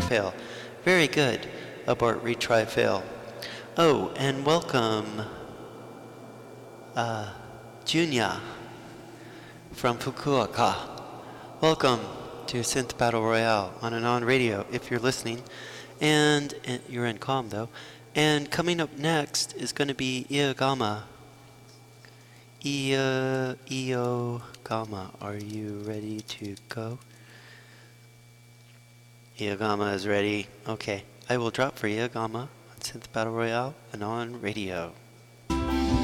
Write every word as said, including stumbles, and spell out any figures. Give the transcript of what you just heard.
fail. Very good. Abort, retry, fail. Oh, and welcome, uh, Junya from Fukuoka. Welcome to Synth Battle Royale on and on radio if you're listening. And, and you're in calm though. And coming up next is going to be Iogama. Ia, Iogama, are you ready to go? Iogama is ready. Okay, I will drop for Iogama on Synth Battle Royale and on radio.